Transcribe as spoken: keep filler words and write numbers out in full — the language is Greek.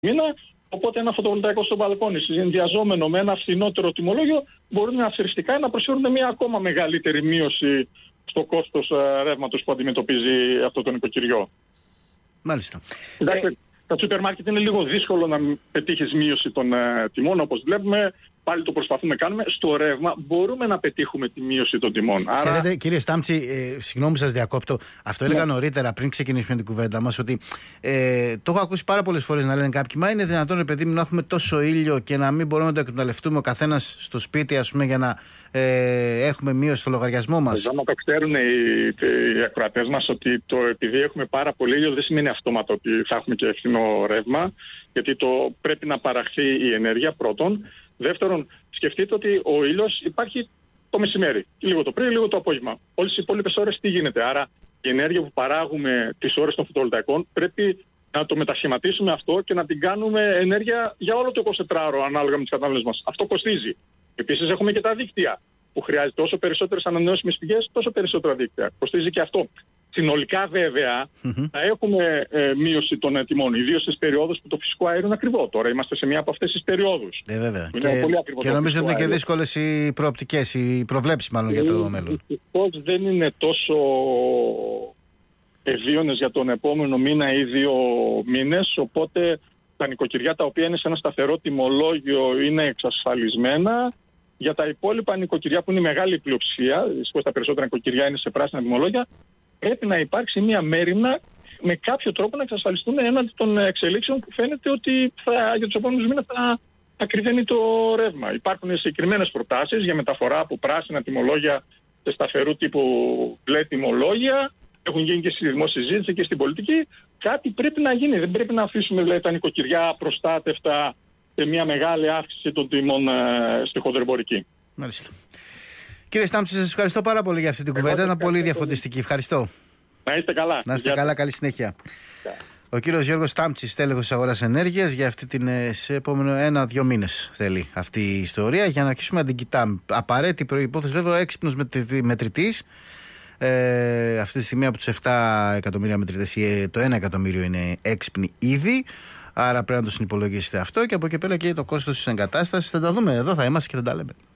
μήνα. Οπότε ένα φωτοβολταϊκό στο μπαλκόνι, συνδυαζόμενο με ένα φθηνότερο τιμολόγιο, μπορούν ασφαιριστικά να προσφέρουν μια ακόμα μεγαλύτερη μείωση στο κόστος ρεύματος που αντιμετωπίζει αυτό το νοικοκυριό. Μάλιστα. Εντάξει, ε... τα σούπερ μάρκετ είναι λίγο δύσκολο να πετύχεις μείωση των uh, τιμών, όπως βλέπουμε. Πάλι το προσπαθούμε, κάνουμε. Στο ρεύμα μπορούμε να πετύχουμε τη μείωση των τιμών. Ξέρετε, Άρα... κύριε Στάμτσι, ε, συγγνώμη σας διακόπτω. Αυτό έλεγα ναι. νωρίτερα, πριν ξεκινήσουμε την κουβέντα μας, ότι ε, το έχω ακούσει πάρα πολλές φορές να λένε κάποιοι, μα είναι δυνατόν, ρε παιδί μου, να έχουμε τόσο ήλιο και να μην μπορούμε να το εκμεταλλευτούμε ο καθένας στο σπίτι, ας πούμε, για να ε, έχουμε μείωση στο λογαριασμό μας. Εδώ να το ξέρουν οι, οι ακροατές μας ότι το επειδή έχουμε πάρα πολύ ήλιο δεν σημαίνει αυτόματα ότι θα έχουμε και φθηνό ρεύμα, γιατί το πρέπει να παραχθεί η ενέργεια πρώτον. Δεύτερον, σκεφτείτε ότι ο ήλιος υπάρχει το μεσημέρι. Λίγο το πρωί, λίγο το απόγευμα. Όλες οι υπόλοιπες ώρες τι γίνεται. Άρα η ενέργεια που παράγουμε τις ώρες των φωτοβολταϊκών πρέπει να το μετασχηματίσουμε αυτό και να την κάνουμε ενέργεια για όλο το εικοσιτετράωρο ανάλογα με τις κατανάλωσεις μας. Αυτό κοστίζει. Επίσης έχουμε και τα δίκτυα που χρειάζεται όσο περισσότερες ανανεώσιμες πηγές, τόσο περισσότερα δίκτυα. Κοστίζει και αυτό. Συνολικά βέβαια mm-hmm. θα έχουμε ε, μείωση των τιμών, ιδίως στις περιόδους που το φυσικό αέριο είναι ακριβό. Τώρα είμαστε σε μια από αυτές τις περιόδους. Ε, βέβαια. Και, και νομίζω ότι είναι και δύσκολες οι προοπτικές, οι προβλέψεις μάλλον για το μέλλον. Δυστυχώς δεν είναι τόσο ευίωνες για τον επόμενο μήνα ή δύο μήνες, οπότε τα νοικοκυριά τα οποία είναι σε ένα σταθερό τιμολόγιο είναι εξασφαλισμένα. Για τα υπόλοιπα νοικοκυριά που είναι η μεγάλη πλειοψηφία, δυστυχώς τα περισσότερα νοικοκυριά είναι σε πράσινα τιμολόγια, πρέπει να υπάρξει μια μέριμνα με κάποιο τρόπο να εξασφαλιστούν έναντι των εξελίξεων που φαίνεται ότι θα, για τους επόμενους μήνες θα ακριβένει το ρεύμα. Υπάρχουν συγκεκριμένες προτάσεις για μεταφορά από πράσινα τιμολόγια σε σταθερού τύπου μπλε τιμολόγια. Έχουν γίνει και στη δημόσια συζήτηση και στην πολιτική. Κάτι πρέπει να γίνει. Δεν πρέπει να αφήσουμε δηλαδή, τα νοικοκυριά προστάτευτα σε μια μεγάλη αύξηση των τιμών ε, στη χονδρεμπορική. Μάλιστα. Κύριε Στάμψη, σας ευχαριστώ πάρα πολύ για αυτή την κουβέντα. Ήταν πολύ διαφωτιστική. Ευχαριστώ. Να είστε καλά. Να είστε για καλά. Καλή συνέχεια. Yeah. Ο κύριος Γιώργος Στάμψης, τέλεχος αγοράς ενέργειας, για αυτή την σε επόμενο ένα-δύο μήνες θέλει αυτή η ιστορία για να αρχίσουμε να την κοιτάμε. Απαραίτητη προϋπόθεση, βέβαια, ο έξυπνος μετρητής. Ε, αυτή τη στιγμή από τους επτά εκατομμύρια μετρητές, το ένα εκατομμύριο είναι έξυπνοι ήδη. Άρα πρέπει να το συνυπολογίσετε αυτό και από εκεί πέρα και το κόστος της εγκατάστασης. Θα τα δούμε εδώ, θα είμαστε και θα τα λέμε.